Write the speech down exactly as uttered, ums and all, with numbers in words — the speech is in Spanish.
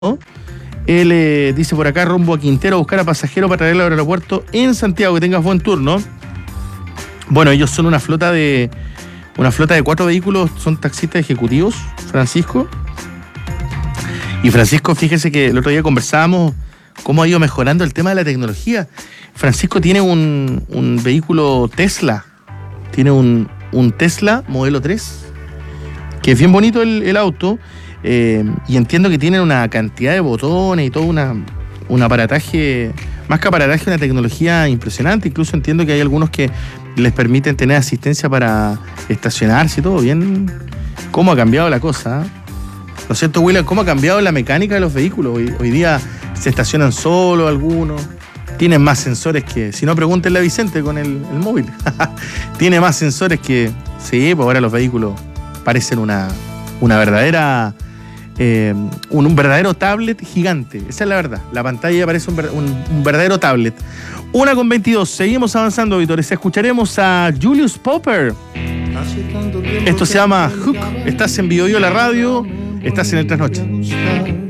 Él eh, dice por acá, rumbo a Quintero, a buscar a pasajeros para traerlo al aeropuerto en Santiago. Que tengas buen turno. Bueno, ellos son una flota de una flota de cuatro vehículos, son taxistas ejecutivos, Francisco. Y Francisco, fíjese que el otro día conversábamos cómo ha ido mejorando el tema de la tecnología. Francisco tiene un, un vehículo Tesla, tiene un, un Tesla modelo tres, que es bien bonito el, el auto. Eh, y entiendo que tienen una cantidad de botones y todo una, un aparataje, más que aparataje, una tecnología impresionante. Incluso entiendo que hay algunos que les permiten tener asistencia para estacionarse y todo. Bien, cómo ha cambiado la cosa, ¿eh? ¿No es cierto, William? ¿Cómo ha cambiado la mecánica de los vehículos? Hoy, hoy día se estacionan solo algunos, tienen más sensores que... Si no, pregúntenle a Vicente con el, el móvil. Tiene más sensores que... Sí, pues ahora los vehículos parecen una, una verdadera... Eh, un, un verdadero tablet gigante. Esa es la verdad. La pantalla parece un, un, un verdadero tablet. Una con veintidós. Seguimos avanzando, auditores. Escucharemos a Julius Popper. Esto se llama Hook. Estás en Bio Bio la radio. Estás en el Trasnoche.